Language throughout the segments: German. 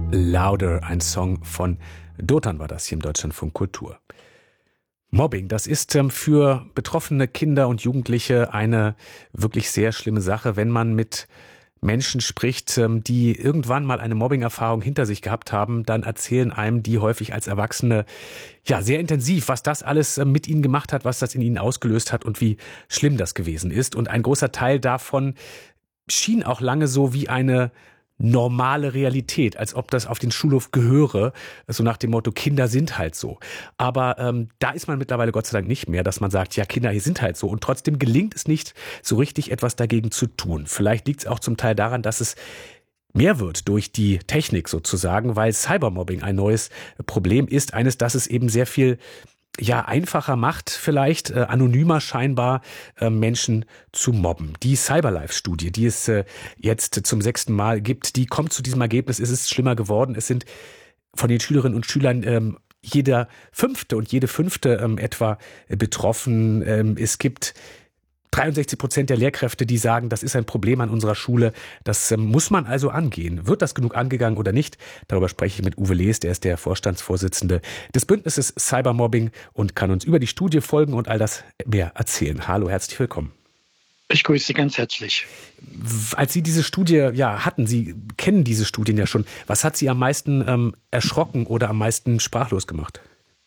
Louder, ein Song von Dotan war das hier im Deutschlandfunk Kultur. Mobbing, das ist für betroffene Kinder und Jugendliche eine wirklich sehr schlimme Sache, wenn man mit Menschen spricht, die irgendwann mal eine Mobbing-Erfahrung hinter sich gehabt haben, dann erzählen einem die häufig als Erwachsene ja sehr intensiv, was das alles mit ihnen gemacht hat, was das in ihnen ausgelöst hat und wie schlimm das gewesen ist. Und ein großer Teil davon schien auch lange so wie eine normale Realität, als ob das auf den Schulhof gehöre, so nach dem Motto, Kinder sind halt so. Aber da ist man mittlerweile Gott sei Dank nicht mehr, dass man sagt, ja, Kinder hier sind halt so. Und trotzdem gelingt es nicht, so richtig etwas dagegen zu tun. Vielleicht liegt es auch zum Teil daran, dass es mehr wird durch die Technik sozusagen, weil Cybermobbing ein neues Problem ist. Eines, das es eben sehr viel einfacher macht, vielleicht anonymer scheinbar Menschen zu mobben. Die Cyberlife-Studie, die es jetzt zum 6. Mal gibt, die kommt zu diesem Ergebnis, es ist schlimmer geworden. Es sind von den Schülerinnen und Schülern jeder Fünfte und jede Fünfte etwa betroffen. Es gibt 63% der Lehrkräfte, die sagen, das ist ein Problem an unserer Schule. Das muss man also angehen. Wird das genug angegangen oder nicht? Darüber spreche ich mit Uwe Lees, der ist der Vorstandsvorsitzende des Bündnisses Cybermobbing und kann uns über die Studie folgen und all das mehr erzählen. Hallo, herzlich willkommen. Ich grüße Sie ganz herzlich. Als Sie diese Studie hatten, Sie kennen diese Studien ja schon, was hat Sie am meisten erschrocken oder am meisten sprachlos gemacht?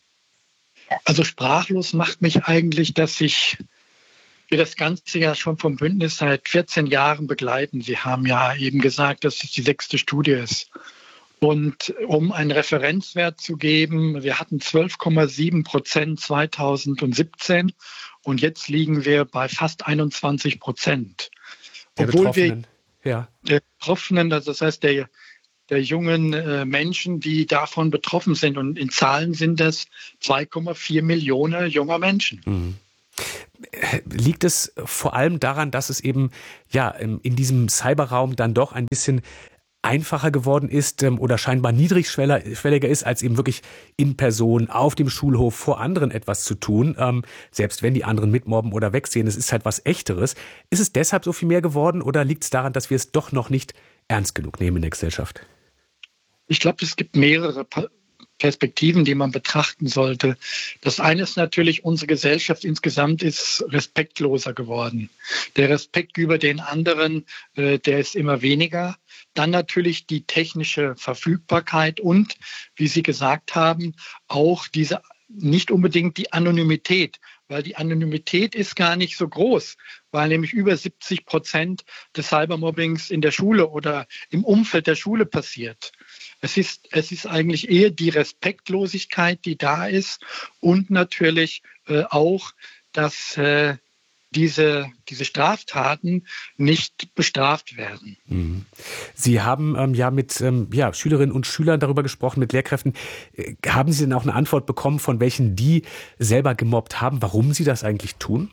Also sprachlos macht mich eigentlich, dass wir das Ganze ja schon vom Bündnis seit 14 Jahren begleiten. Sie haben ja eben gesagt, dass es die 6. Studie ist. Und um einen Referenzwert zu geben, wir hatten 12,7% 2017 und jetzt liegen wir bei fast 21%. Obwohl wir der Betroffenen, das heißt der jungen Menschen, die davon betroffen sind. Und in Zahlen sind das 2,4 Millionen junger Menschen. Mhm. Liegt es vor allem daran, dass es eben in diesem Cyberraum dann doch ein bisschen einfacher geworden ist oder scheinbar niedrigschwelliger ist, als eben wirklich in Person auf dem Schulhof vor anderen etwas zu tun, selbst wenn die anderen mitmobben oder wegsehen, es ist halt was Echteres. Ist es deshalb so viel mehr geworden oder liegt es daran, dass wir es doch noch nicht ernst genug nehmen in der Gesellschaft? Ich glaube, es gibt mehrere Perspektiven, die man betrachten sollte. Das eine ist natürlich, unsere Gesellschaft insgesamt ist respektloser geworden. Der Respekt über den anderen, der ist immer weniger. Dann natürlich die technische Verfügbarkeit und, wie Sie gesagt haben, auch nicht unbedingt die Anonymität, weil die Anonymität ist gar nicht so groß, weil nämlich über 70% des Cybermobbings in der Schule oder im Umfeld der Schule passiert. Es ist eigentlich eher die Respektlosigkeit, die da ist und natürlich auch, dass diese Straftaten nicht bestraft werden. Sie haben mit Schülerinnen und Schülern darüber gesprochen, mit Lehrkräften. Haben Sie denn auch eine Antwort bekommen, von welchen die selber gemobbt haben, warum sie das eigentlich tun?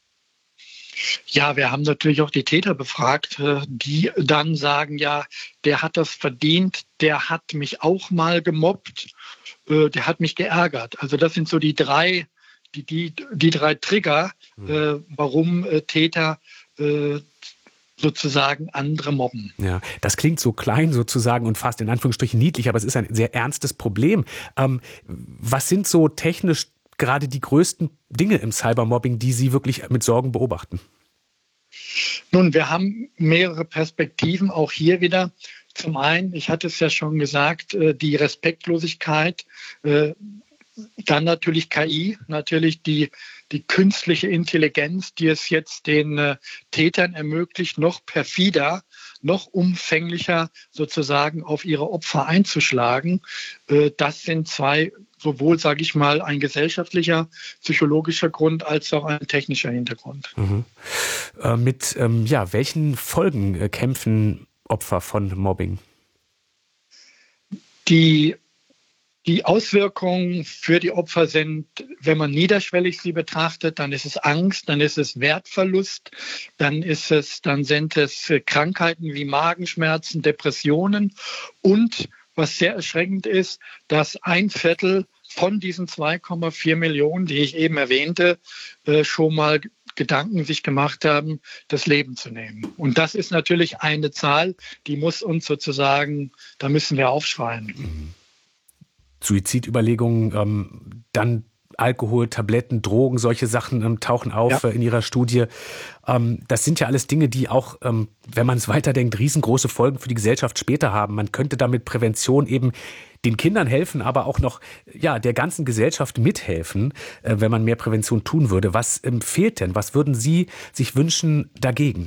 Ja, wir haben natürlich auch die Täter befragt, die dann sagen, ja, der hat das verdient, der hat mich auch mal gemobbt, der hat mich geärgert. Also das sind so die drei Trigger, warum Täter sozusagen andere mobben. Ja, das klingt so klein sozusagen und fast in Anführungsstrichen niedlich, aber es ist ein sehr ernstes Problem. Was sind so technisch gerade die größten Dinge im Cybermobbing, die Sie wirklich mit Sorgen beobachten? Nun, wir haben mehrere Perspektiven, auch hier wieder. Zum einen, ich hatte es ja schon gesagt, die Respektlosigkeit, dann natürlich KI, natürlich die künstliche Intelligenz, die es jetzt den Tätern ermöglicht, noch perfider, noch umfänglicher sozusagen auf ihre Opfer einzuschlagen. Das sind zwei, sowohl, sage ich mal, ein gesellschaftlicher, psychologischer Grund als auch ein technischer Hintergrund. Mit welchen Folgen kämpfen Opfer von Mobbing? Die Auswirkungen für die Opfer sind, wenn man niederschwellig sie betrachtet, dann ist es Angst, dann ist es Wertverlust, dann sind es Krankheiten wie Magenschmerzen, Depressionen und was sehr erschreckend ist, dass 1/4 von diesen 2,4 Millionen, die ich eben erwähnte, schon mal Gedanken sich gemacht haben, das Leben zu nehmen. Und das ist natürlich eine Zahl, die muss uns sozusagen, da müssen wir aufschreien. Suizidüberlegungen, dann Alkohol, Tabletten, Drogen, solche Sachen tauchen auf in Ihrer Studie. Das sind ja alles Dinge, die auch, wenn man es weiterdenkt, riesengroße Folgen für die Gesellschaft später haben. Man könnte damit Prävention eben den Kindern helfen, aber auch noch der ganzen Gesellschaft mithelfen, wenn man mehr Prävention tun würde. Was fehlt denn? Was würden Sie sich wünschen dagegen?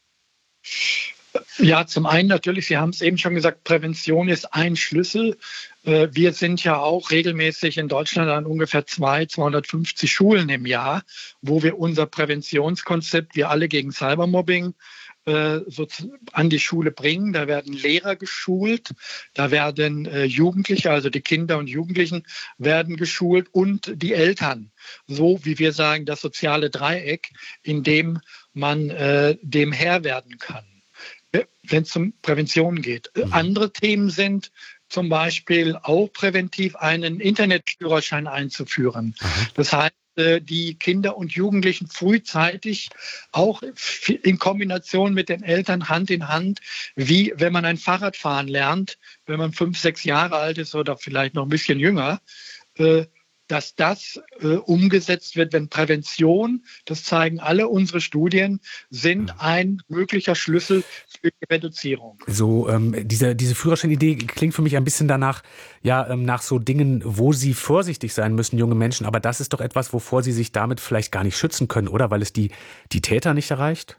Ja, zum einen natürlich, Sie haben es eben schon gesagt, Prävention ist ein Schlüssel. Wir sind ja auch regelmäßig in Deutschland an ungefähr 250 Schulen im Jahr, wo wir unser Präventionskonzept, wir alle gegen Cybermobbing, an die Schule bringen. Da werden Lehrer geschult, da werden Jugendliche, also die Kinder und Jugendlichen werden geschult und die Eltern. So wie wir sagen, das soziale Dreieck, in dem man dem Herr werden kann, wenn es um Prävention geht. Andere Themen sind zum Beispiel auch präventiv einen Internetführerschein einzuführen. Das heißt, die Kinder und Jugendlichen frühzeitig auch in Kombination mit den Eltern Hand in Hand, wie wenn man ein Fahrradfahren lernt, wenn man 5, 6 Jahre alt ist oder vielleicht noch ein bisschen jünger, dass das umgesetzt wird, wenn Prävention, das zeigen alle unsere Studien, sind ein möglicher Schlüssel für die Reduzierung. So, diese Führerscheinidee klingt für mich ein bisschen danach, nach so Dingen, wo sie vorsichtig sein müssen, junge Menschen. Aber das ist doch etwas, wovor sie sich damit vielleicht gar nicht schützen können, oder? Weil es die Täter nicht erreicht?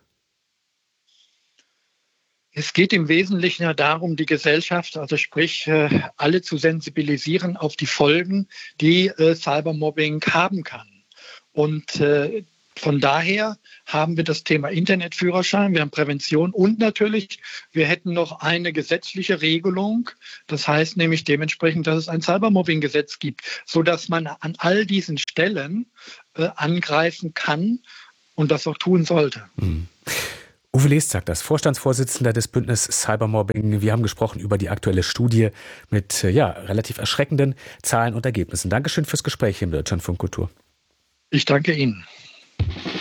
Es geht im Wesentlichen ja darum, die Gesellschaft, also sprich alle zu sensibilisieren auf die Folgen, die Cybermobbing haben kann. Und von daher haben wir das Thema Internetführerschein, wir haben Prävention und natürlich, wir hätten noch eine gesetzliche Regelung. Das heißt nämlich dementsprechend, dass es ein Cybermobbing-Gesetz gibt, sodass man an all diesen Stellen angreifen kann und das auch tun sollte. Uwe Lest sagt das, Vorstandsvorsitzender des Bündnis Cybermobbing. Wir haben gesprochen über die aktuelle Studie mit relativ erschreckenden Zahlen und Ergebnissen. Dankeschön fürs Gespräch hier im Deutschlandfunk Kultur. Ich danke Ihnen.